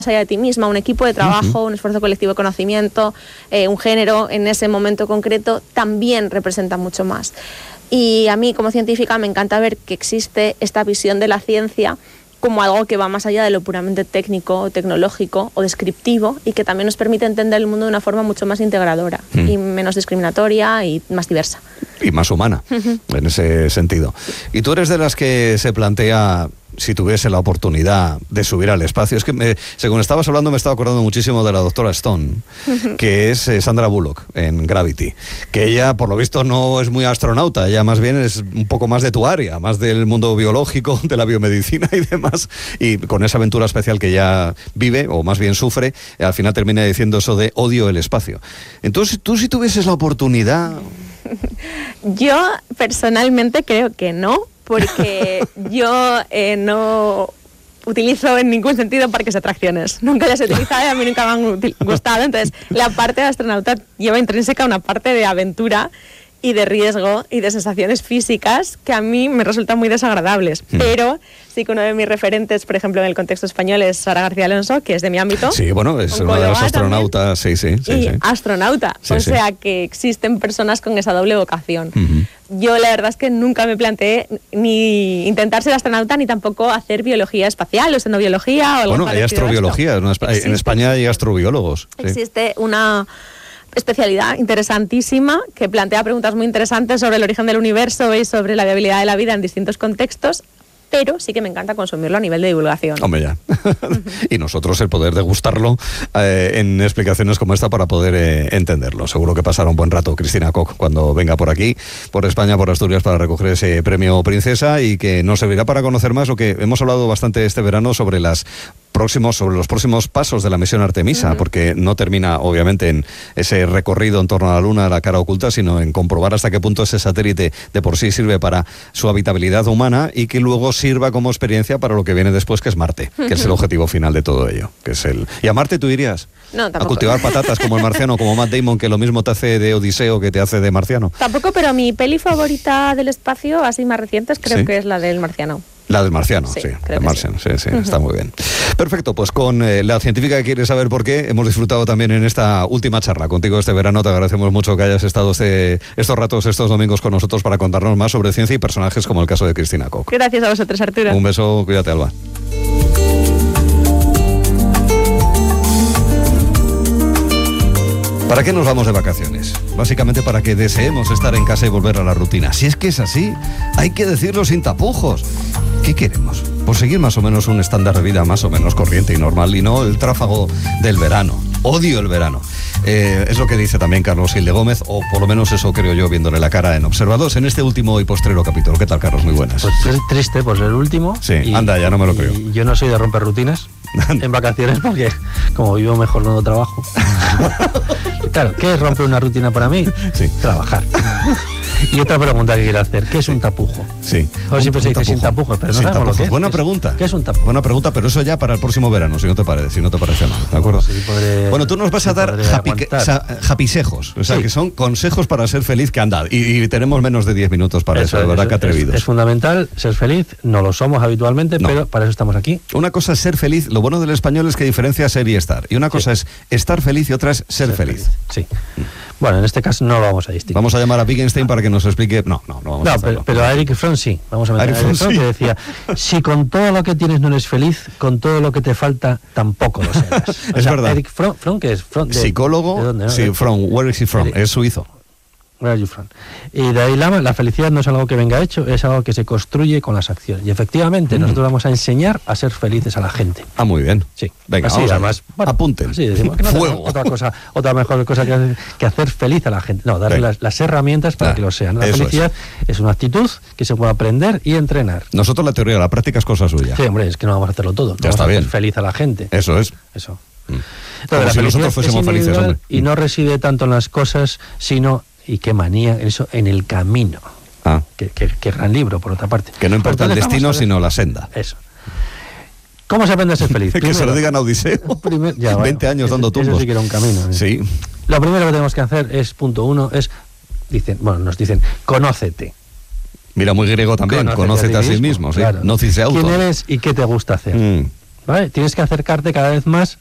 allá de ti misma, un equipo de trabajo, un esfuerzo colectivo de conocimiento, un género en ese momento concreto, también representa mucho más. Y a mí, como científica, me encanta ver que existe esta visión de la ciencia como algo que va más allá de lo puramente técnico, o tecnológico o descriptivo, y que también nos permite entender el mundo de una forma mucho más integradora y menos discriminatoria y más diversa. Y más humana, en ese sentido. Y tú eres de las que se plantea, si tuviese la oportunidad de subir al espacio, es que según estabas hablando me estaba acordando muchísimo de la doctora Stone, que es Sandra Bullock en Gravity, que ella por lo visto no es muy astronauta, ella más bien es un poco más de tu área, más del mundo biológico, de la biomedicina y demás, y con esa aventura especial que ella vive, o más bien sufre, al final termina diciendo eso de odio el espacio. Entonces, tú si tuvieses la oportunidad... Yo personalmente creo que no, porque yo no utilizo en ningún sentido parques de atracciones. Nunca las he utilizado y a mí nunca me han gustado. Entonces, la parte de astronauta lleva intrínseca una parte de aventura y de riesgo y de sensaciones físicas que a mí me resultan muy desagradables. Pero sí que uno de mis referentes, por ejemplo, en el contexto español, es Sara García Alonso, que es de mi ámbito. Sí, bueno, es una de las astronautas, sí. Astronauta, sí, o sea que existen personas con esa doble vocación. Yo la verdad es que nunca me planteé ni intentar ser astronauta ni tampoco hacer biología espacial o xenobiología o algo parecido. Bueno, hay astrobiología, en España hay astrobiólogos. Sí. Existe una especialidad interesantísima que plantea preguntas muy interesantes sobre el origen del universo y sobre la viabilidad de la vida en distintos contextos, pero sí que me encanta consumirlo a nivel de divulgación. Hombre, ya. Y nosotros el poder degustarlo en explicaciones como esta para poder entenderlo. Seguro que pasará un buen rato Cristina Koch cuando venga por aquí, por España, por Asturias, para recoger ese premio Princesa, y que nos servirá para conocer más lo que hemos hablado bastante este verano sobre los próximos pasos de la misión Artemisa, porque no termina obviamente en ese recorrido en torno a la Luna, a la cara oculta, sino en comprobar hasta qué punto ese satélite de por sí sirve para su habitabilidad humana y que luego sirva como experiencia para lo que viene después, que es Marte, que es el objetivo final de todo ello, que es el... ¿Y a Marte tú irías? No, tampoco. A cultivar patatas como el marciano, como Matt Damon, que lo mismo te hace de Odiseo que te hace de marciano. Tampoco, pero mi peli favorita del espacio, así más recientes, creo que es la del marciano. La del marciano, sí, de Martian, sí, está muy bien. Perfecto, pues con la científica que quiere saber por qué, hemos disfrutado también en esta última charla contigo este verano. Te agradecemos mucho que hayas estado estos ratos, estos domingos con nosotros para contarnos más sobre ciencia y personajes como el caso de Cristina Koch. Gracias a vosotros, Arturo. Un beso, cuídate, Alba. ¿Para qué nos vamos de vacaciones? Básicamente para que deseemos estar en casa y volver a la rutina. Si es que es así, hay que decirlo sin tapujos. ¿Qué queremos? Por seguir más o menos un estándar de vida más o menos corriente y normal, y no el tráfago del verano. Odio el verano. Es lo que dice también Carlos Gil de Gómez, o por lo menos eso creo yo, viéndole la cara en Observados en este último y postrero capítulo. ¿Qué tal, Carlos? Muy buenas. Pues es triste por ser el último. Sí, anda, ya no me lo creo. Yo no soy de romper rutinas en vacaciones porque como vivo mejor no trabajo. Claro, ¿qué es romper una rutina para mí? Sí. Trabajar. Y otra pregunta que quiero hacer, ¿qué es un tapujo? Sí. O siempre se dice sin tapujos, pero no sabemos lo que es. Buena pregunta. ¿Qué es un tapujo? Buena pregunta, pero eso ya para el próximo verano, si no te parece mal, ¿de acuerdo? Sí, bueno, tú nos vas a dar hapisejos, o sea, que son consejos para ser feliz, que anda, y tenemos menos de 10 minutos para eso, de verdad que atrevidos. Es fundamental ser feliz, no lo somos habitualmente, pero para eso estamos aquí. Una cosa es ser feliz, lo bueno del español es que diferencia ser y estar, y una cosa es estar feliz y otra es ser feliz. Sí. Bueno, en este caso no lo vamos a distinguir. Vamos a llamar a Wittgenstein para que nos explique. No vamos a hacerlo. Pero a Eric Fromm sí. Vamos a meter a Eric Fromm, que decía: si con todo lo que tienes no eres feliz, con todo lo que te falta tampoco lo serás. Es verdad. Eric Fromm, que es psicólogo. ¿de dónde, no? Sí, Fromm. Where is he from? Es suizo. Where are you from? Y de ahí la felicidad no es algo que venga hecho, es algo que se construye con las acciones. Y efectivamente nosotros vamos a enseñar a ser felices a la gente. Ah, muy bien. Sí. Venga, así, además, apunten. Sí, decimos que no Fuego. Otra mejor cosa que hacer feliz a la gente. No, darle las herramientas para que lo sean. La felicidad es una actitud que se puede aprender y entrenar. Nosotros la teoría, la práctica es cosa suya. Sí, hombre, es que no vamos a hacerlo todo. Ya está bien. Hacer feliz a la gente. Eso es. Eso. Como si nosotros fuésemos felices, hombre. Y no reside tanto en las cosas, sino, y qué manía, eso, en el camino. Qué gran libro, por otra parte. Que no importa el destino, sino la senda. Eso. ¿Cómo se aprende a ser feliz? Que se lo digan a Odiseo. 20 años dando tumbos. Eso sí que era un camino. Sí. Lo primero que tenemos que hacer es, punto 1, nos dicen, conócete. Mira, muy griego también, conócete a sí mismo. Claro. No cise auto. ¿Quién eres y qué te gusta hacer? ¿vale? Tienes que acercarte cada vez más